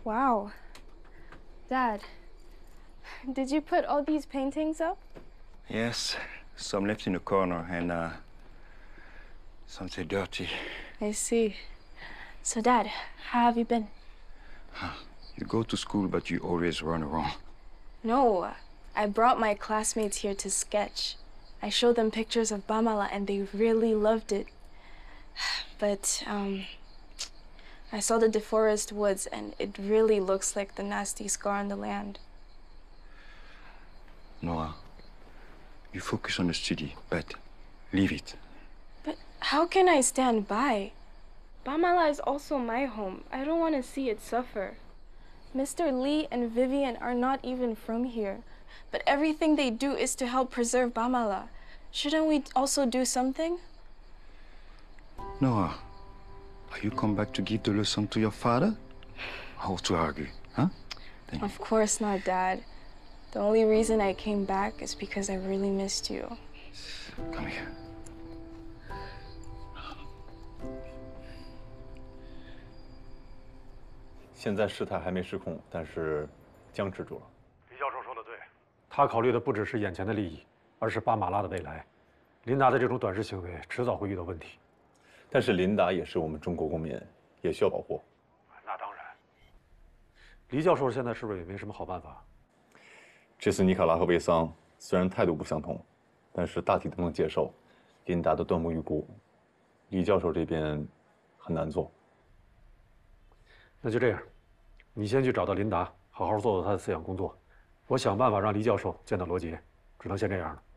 Wow. Dad, did you put all these paintings up? Yes, some left in the corner and some say dirty. I see. So, Dad, how have you been? You go to school, but you always run around. No, I brought my classmates here to sketch. I showed them pictures of Bamala and they really loved it. But, I saw the deforest woods and it really looks like the nasty scar on the land. Noah, you focus on the study, but leave it. But how can I stand by? Bamala is also my home. I don't want to see it suffer. Mr. Lee and Vivian are not even from here, but everything they do is to help preserve Bamala. Shouldn't we also do something? Noah, are you come back to give the lesson to your father? Or to argue, huh? Of course not, Dad. The only reason I came back is because I really missed you. Come here. 现在事态还没失控，但是僵持住了。 李教授说的对， 他考虑的不只是眼前的利益，而是巴马拉的未来。琳达的这种短视行为，迟早会遇到问题。 但是琳达也是我们中国公民，也需要保护。 那当然。 黎教授现在是不是也没什么好办法？ 这次尼卡拉和维桑虽然态度不相同，但是大体都能接受琳达的断木预估。李教授这边很难做。 那就这样，你先去找到琳达，好好做做她的思想工作。我想办法让黎教授见到罗杰，只能先这样了。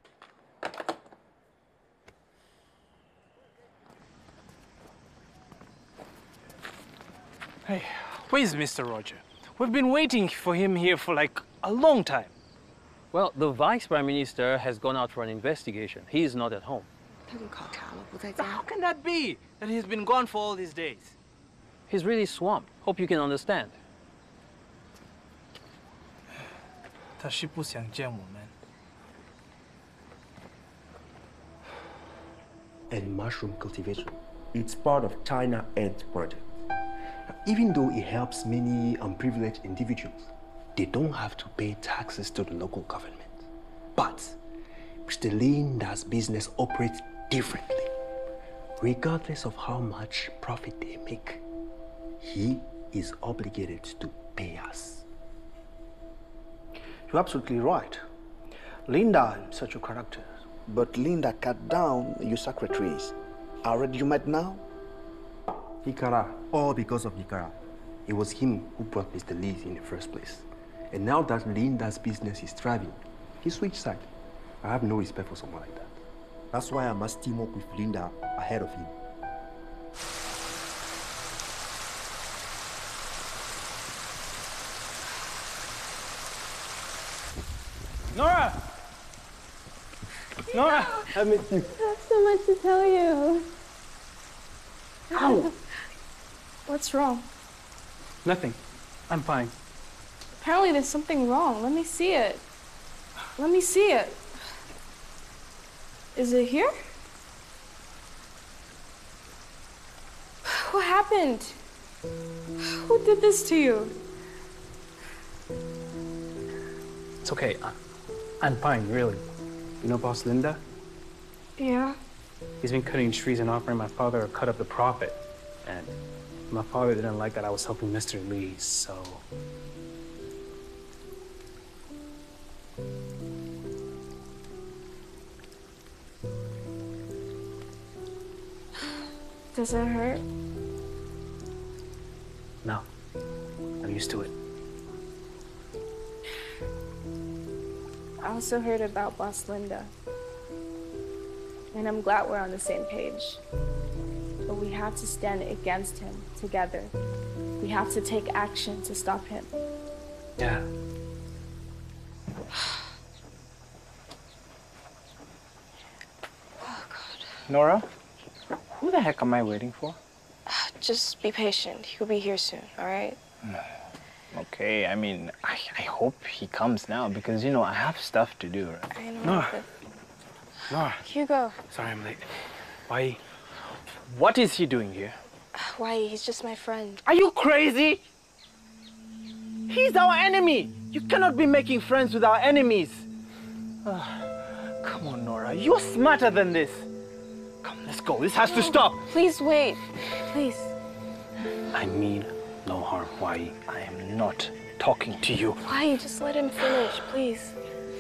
Hey, where's Mr. Roger? We've been waiting for him here for like a long time. Well, the Vice Prime Minister has gone out for an investigation. He is not at home. How can that be? That he's been gone for all these days. He's really swamped. Hope you can understand. 他是不想见我们。 And mushroom cultivation. It's part of China Ant Project. Even though it helps many unprivileged individuals, they don't have to pay taxes to the local government. But Mr. Linda's business operates differently. Regardless of how much profit they make, he is obligated to pay us. You're absolutely right. Linda is such a character. But Linda cut down your secretaries. Already you met now? Nicara, all because of Nicara. It was him who brought Mr. Lee in the first place. And now that Linda's business is thriving, he switched side. I have no respect for someone like that. That's why I must team up with Linda ahead of him. Nora! Nora! I miss you. I have so much to tell you. Ow! What's wrong? Nothing. I'm fine. Apparently there's something wrong. Let me see it. Let me see it. Is it here? What happened? Who did this to you? It's okay. I'm fine, really. You know Boss Linda? Yeah. He's been cutting trees and offering my father a cut of the profit. And my father didn't like that I was helping Mr. Lee, so... Does it hurt? No. I'm used to it. I also heard about Boss Linda. And I'm glad we're on the same page. But we have to stand against him together. We have to take action to stop him. Yeah. Oh, God. Nora? Who the heck am I waiting for? Just be patient. He'll be here soon, all right? Okay, I mean, I hope he comes now because, you know, I have stuff to do, right? I know. Nora. But... Nora. Hugo. Sorry I'm late. Why? What is he doing here? Why? He's just my friend. Are you crazy? He's our enemy. You cannot be making friends with our enemies. Come on, Nora. You're smarter than this. Come, let's go. This has to stop. Please wait. Please. I mean no harm, Wai. I am not talking to you. Why? Just let him finish, please.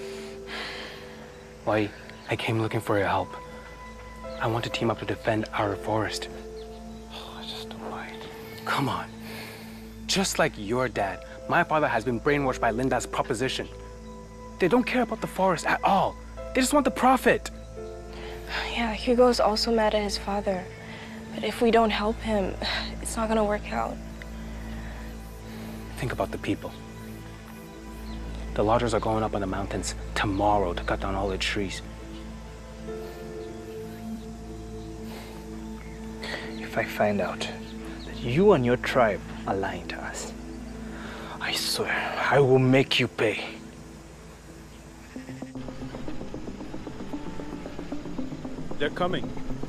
Wai, I came looking for your help. I want to team up to defend our forest. Oh, I just don't like it. Come on. Just like your dad, my father has been brainwashed by Linda's proposition. They don't care about the forest at all. They just want the profit. Yeah, Hugo's also mad at his father. But if we don't help him, it's not gonna work out. Think about the people. The loggers are going up on the mountains tomorrow to cut down all the trees. If I find out that you and your tribe are lying to us, I swear I will make you pay. They're coming.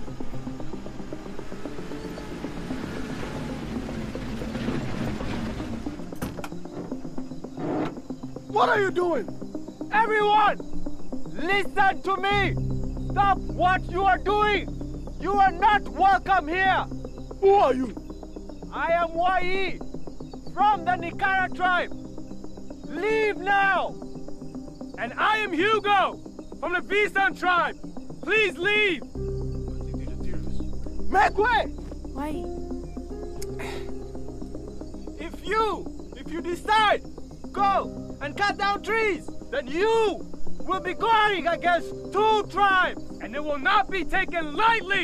What are you doing? Everyone, listen to me. Stop what you are doing. You are not welcome here. Who are you? I am Wai from the Nikara tribe. Leave now. And I am Hugo from the Visan tribe. Please leave. Make way. Why? If you decide, go and cut down trees, then you will be going against 2 tribes. And it will not be taken lightly.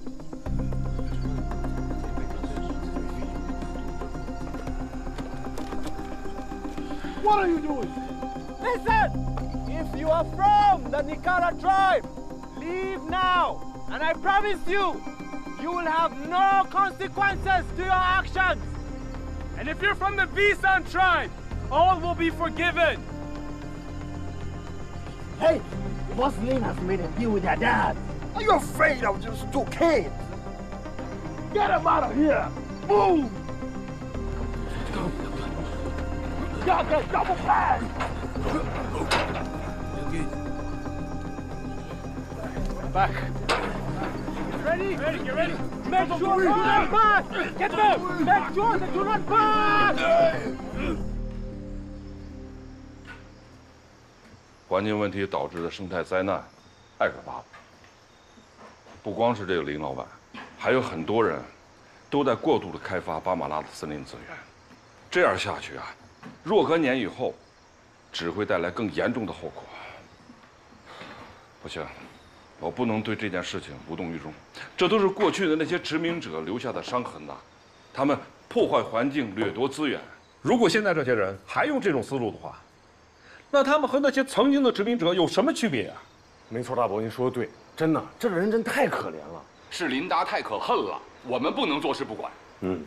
What are you doing? Listen! If you are from the Nikara tribe, leave now. And I promise you, you will have no consequences to your actions. And if you're from the Visan tribe, all will be forgiven. Hey, Boss Lin has made a deal with their dad. Are you afraid of just 2 kids? Get him out of here! Move! Get double flag! Back. Ready? Ready, get ready. Make sure they do not pass! Get them! Make sure they do not pass! 环境问题导致的生态灾难太可怕了。不光是这个林老板，还有很多人都在过度的开发巴马拉的森林资源。这样下去啊，若干年以后，只会带来更严重的后果。不行，我不能对这件事情无动于衷。这都是过去的那些殖民者留下的伤痕呐，他们破坏环境、掠夺资源。 如果现在这些人还用这种思路的话，那他们和那些曾经的殖民者有什么区别啊？ 没错，大伯，您说的对，真的，这个人真太可怜了。 是琳达太可恨了，我们不能坐视不管。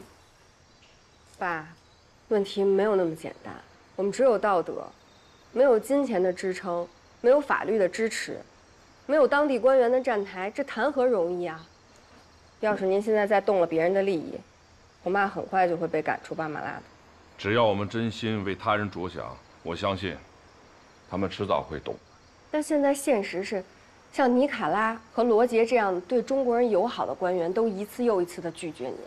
爸，问题没有那么简单，我们只有道德，没有金钱的支撑，没有法律的支持，没有当地官员的站台，这谈何容易啊！要是您现在再动了别人的利益，我妈很快就会被赶出巴马拉的。 只要我们真心为他人着想，我相信，他们迟早会懂。 但现在现实是，像尼卡拉和罗杰这样对中国人友好的官员，都一次又一次地拒绝您。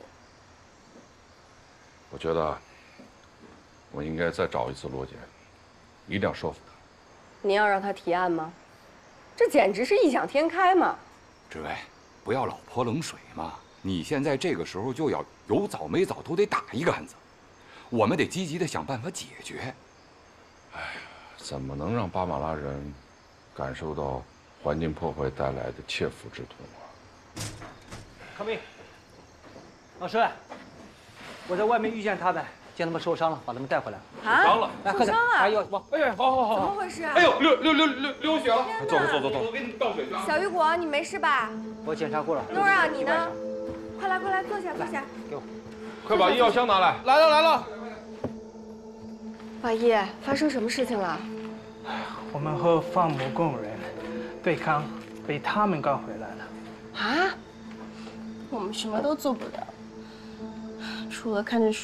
我觉得，我应该再找一次罗杰，一定要说服他。 您要让他提案吗？这简直是异想天开嘛！ 志伟，不要老泼冷水嘛！你现在这个时候就要有早没早都得打一竿子，我们得积极的想办法解决。 哎呀，怎么能让巴马拉人感受到环境破坏带来的切肤之痛啊康明，老师，我在外面遇见他们，见他们受伤了，把他们带回来。 啊？ 受伤了？ 来， 受伤了？ 哎呦，往，哎，好。 怎么回事啊？ 哎呦，流血了！ 走。 我给你倒水去啊。 小雨果，你没事吧？ 我检查过了。 Nora，你呢？快来，坐下。 给我。 快把医药箱拿来。 来了。 瓦伊，发生什么事情了？ 我们和放牧工人对抗，被他们赶回来了。 啊？ 我们什么都做不了，除了看着书。